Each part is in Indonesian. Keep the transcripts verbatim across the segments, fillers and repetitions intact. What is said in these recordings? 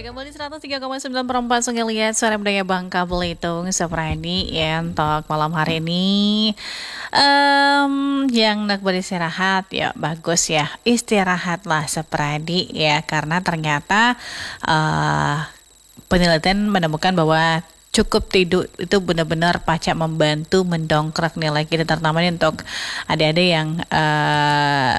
Kembali seratus tiga koma sembilan perempat Sungai Liat, suara budaya Bangka Belitung, Seprani ya untuk malam hari ini. Em, yang nak beristirahat ya bagus ya, istirahatlah Seprani ya, karena ternyata eh, penelitian menemukan bahwa cukup tidur itu benar-benar pacak membantu mendongkrak nilai kita, terutama untuk adik-adik yang eh,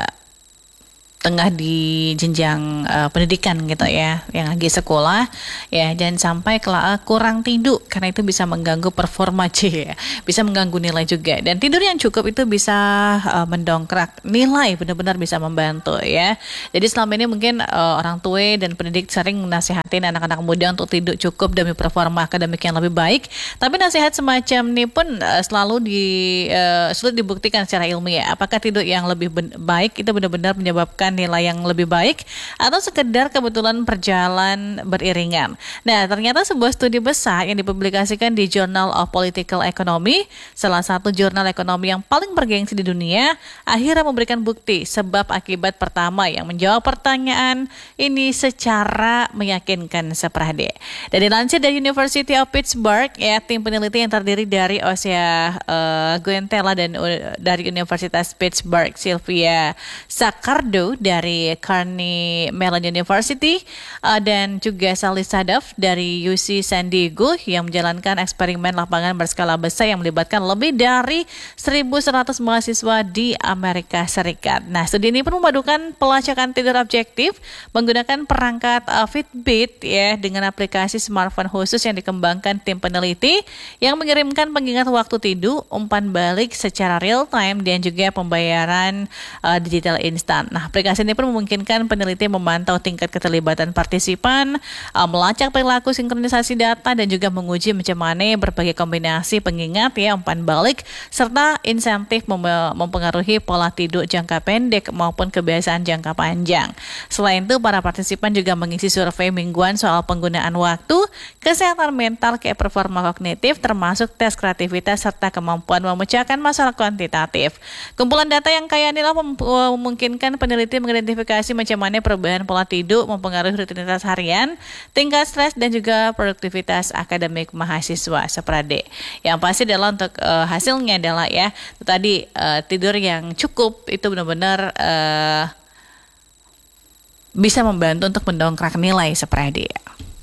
tengah di jenjang uh, pendidikan gitu ya, yang lagi sekolah ya, jangan sampai kela- kurang tidur karena itu bisa mengganggu performa C ya, bisa mengganggu nilai juga. Dan tidur yang cukup itu bisa uh, mendongkrak nilai, benar-benar bisa membantu ya. Jadi selama ini mungkin uh, orang tua dan pendidik sering nasihatin anak-anak muda untuk tidur cukup demi performa akademik yang lebih baik. Tapi nasihat semacam ini pun uh, selalu di uh, sulit dibuktikan secara ilmiah. Apakah tidur yang lebih ben- baik itu benar-benar menyebabkan nilai yang lebih baik atau sekedar kebetulan berjalan beriringan. Nah, ternyata sebuah studi besar yang dipublikasikan di Journal of Political Economy, salah satu jurnal ekonomi yang paling bergengsi di dunia, akhirnya memberikan bukti sebab akibat pertama yang menjawab pertanyaan ini secara meyakinkan seprade. Dan dilansir dari University of Pittsburgh, ya, tim peneliti yang terdiri dari Osea uh, Guentela dan uh, dari Universitas Pittsburgh, Sylvia Sacardo dari Carnegie Mellon University uh, dan juga Sally Sadaf dari U C San Diego yang menjalankan eksperimen lapangan berskala besar yang melibatkan lebih dari seribu seratus mahasiswa di Amerika Serikat. Nah, studi ini pun memadukan pelacakan tidur objektif menggunakan perangkat uh, Fitbit ya dengan aplikasi smartphone khusus yang dikembangkan tim peneliti yang mengirimkan pengingat waktu tidur, umpan balik secara real time dan juga pembayaran uh, digital instan. Nah, aplikasi ini pun memungkinkan peneliti memantau tingkat keterlibatan partisipan, uh, melacak perilaku sinkronisasi data dan juga menguji macam mana berbagai kombinasi pengingat ya, umpan balik serta insentif mem- mempengaruhi pola tidur jangka pendek maupun kebiasaan jangka panjang. Selain itu, para partisipan juga mengisi survei mingguan soal penggunaan waktu, kesehatan mental, kayak performa kognitif termasuk tes kreativitas serta kemampuan memecahkan masalah kuantitatif. Kumpulan data yang kaya inilah mem- memungkinkan peneliti mengidentifikasi macam mana perubahan pola tidur mempengaruhi rutinitas harian, tingkat stres dan juga produktivitas akademik mahasiswa seprade. Yang pasti adalah untuk uh, hasilnya adalah ya tadi uh, tidur yang cukup itu benar-benar uh, bisa membantu untuk mendongkrak nilai seprade.